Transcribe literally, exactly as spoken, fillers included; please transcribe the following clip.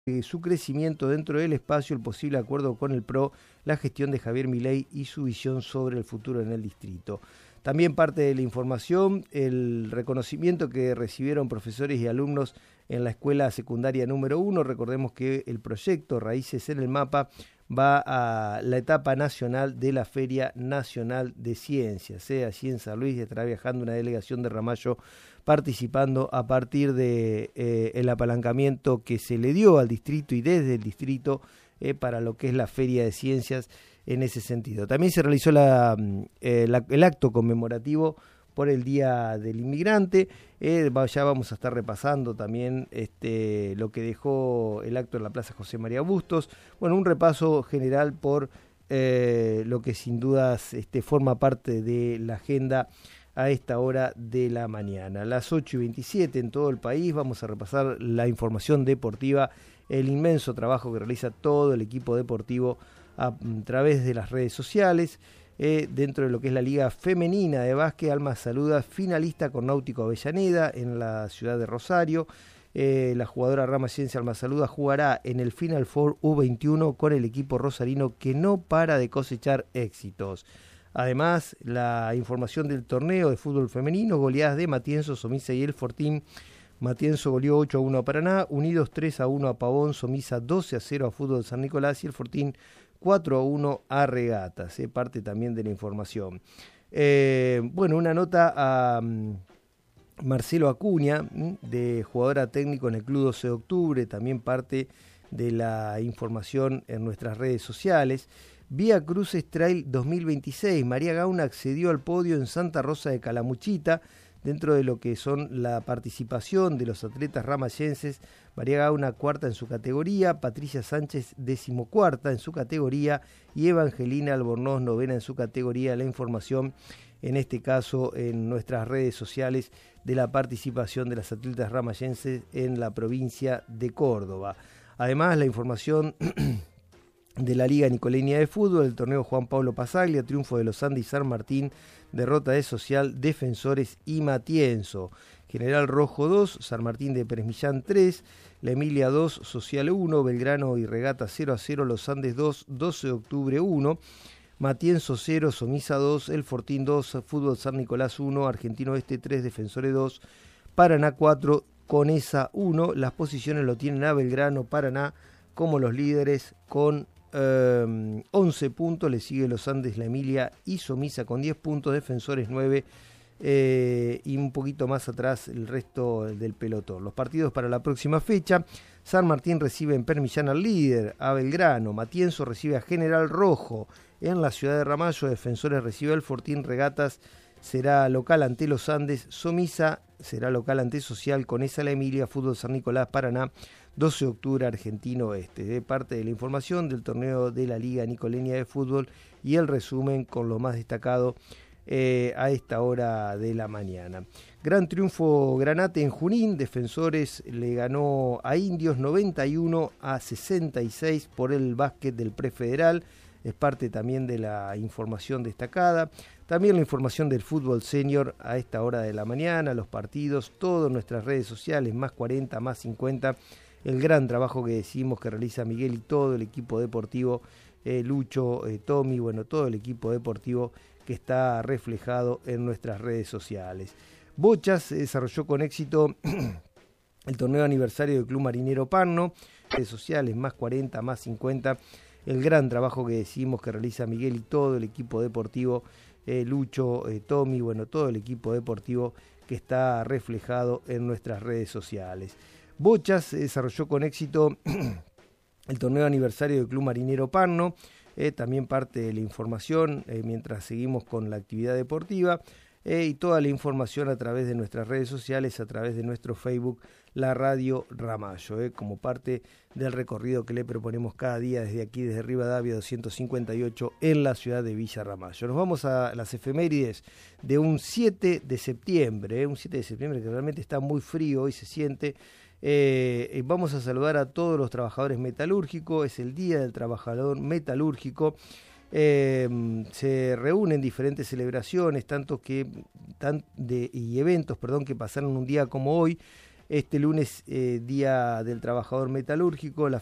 eh, su crecimiento dentro del espacio, el posible acuerdo con el P R O, la gestión de Javier Milei y su visión sobre el futuro en el distrito. También parte de la información, el reconocimiento que recibieron profesores y alumnos en la escuela secundaria número uno. Recordemos que el proyecto Raíces en el Mapa va a la etapa nacional de la Feria Nacional de Ciencias. ¿eh? Allí en San Luis estará viajando una delegación de Ramallo participando a partir de eh, el apalancamiento que se le dio al distrito y desde el distrito eh, para lo que es la Feria de Ciencias en ese sentido. También se realizó la, eh, la, el acto conmemorativo por el Día del Inmigrante. Eh, ya vamos a estar repasando también este, lo que dejó el acto en la Plaza José María Bustos. Bueno, un repaso general por eh, lo que sin dudas este, forma parte de la agenda a esta hora de la mañana. A las ocho y veintisiete en todo el país vamos a repasar la información deportiva, el inmenso trabajo que realiza todo el equipo deportivo a, a través de las redes sociales. Eh, dentro de lo que es la Liga Femenina de Básquet, Alma Saluda, finalista con Náutico Avellaneda en la ciudad de Rosario. Eh, la jugadora ramayense Alma Saluda jugará en el Final Four U veintiuno con el equipo rosarino que no para de cosechar éxitos. Además, la información del torneo de fútbol femenino, goleadas de Matienzo, Somisa y El Fortín. Matienzo goleó ocho a uno a Paraná, Unidos tres a uno a Pavón, Somisa doce a cero a Fútbol San Nicolás y El Fortín cuatro a uno a Regatas, eh, parte también de la información. Eh, bueno, una nota a um, Marcelo Acuña, de jugadora técnico en el Club doce de octubre, también parte de la información en nuestras redes sociales. Vía Cruces Trail dos mil veintiséis, María Gauna accedió al podio en Santa Rosa de Calamuchita, dentro de lo que son la participación de los atletas ramayenses. María Gauna cuarta en su categoría, Patricia Sánchez decimocuarta en su categoría y Evangelina Albornoz novena en su categoría. La información en este caso en nuestras redes sociales de la participación de las atletas ramayenses en la provincia de Córdoba. Además, la información de la Liga Nicoleña de Fútbol, el torneo Juan Pablo Pasaglia, triunfo de los Andes y San Martín, derrota de Social, Defensores y Matienzo. General Rojo dos, San Martín de Pérez Millán tres, La Emilia dos, Social uno, Belgrano y Regata cero a cero, Los Andes dos, doce de octubre uno, Matienzo cero, Somisa dos, El Fortín dos, Fútbol San Nicolás uno, Argentino Oeste tres, Defensores dos, Paraná cuatro, Conesa uno. Las posiciones lo tienen a Belgrano, Paraná como los líderes con eh, once puntos, le sigue Los Andes, La Emilia y Somisa con diez puntos, Defensores nueve eh, y un poquito más atrás el resto del pelotón. Los partidos para la próxima fecha: San Martín recibe en Permillán al líder, a Belgrano. Matienzo recibe a General Rojo en la ciudad de Ramallo. Defensores recibe al Fortín. Regatas será local ante Los Andes. Somisa será local ante Social. Conesa, La Emilia. Fútbol San Nicolás, Paraná, doce de octubre, Argentino Oeste. De parte de la información del torneo de la Liga Nicoleña de Fútbol y el resumen con lo más destacado eh, a esta hora de la mañana. Gran triunfo Granate en Junín. Defensores le ganó a Indios noventa y uno a sesenta y seis por el básquet del Prefederal. Es parte también de la información destacada. También la información del fútbol senior a esta hora de la mañana, los partidos, todo en nuestras redes sociales, más cuarenta, más cincuenta. El gran trabajo que decimos que realiza Miguel y todo el equipo deportivo, eh, Lucho, eh, Tommy, bueno, todo el equipo deportivo que está reflejado en nuestras redes sociales. Bochas se desarrolló con éxito el torneo aniversario del Club Marinero Parno, redes sociales, más cuarenta, más cincuenta. El gran trabajo que decimos que realiza Miguel y todo el equipo deportivo, eh, Lucho, eh, Tommy, bueno, todo el equipo deportivo que está reflejado en nuestras redes sociales. Bochas se desarrolló con éxito el torneo aniversario del Club Marinero Parno, eh, también parte de la información eh, mientras seguimos con la actividad deportiva, eh, y toda la información a través de nuestras redes sociales, a través de nuestro Facebook, La Radio Ramallo, eh, como parte del recorrido que le proponemos cada día desde aquí, desde Rivadavia doscientos cincuenta y ocho en la ciudad de Villa Ramallo. Nos vamos a las efemérides de un siete de septiembre, eh, un siete de septiembre que realmente está muy frío y se siente. Eh, vamos a saludar a todos los trabajadores metalúrgicos. Es el Día del Trabajador Metalúrgico. Eh, se reúnen diferentes celebraciones tanto que, tan de, y eventos perdón, que pasaron un día como hoy. Este lunes, eh, Día del Trabajador Metalúrgico, la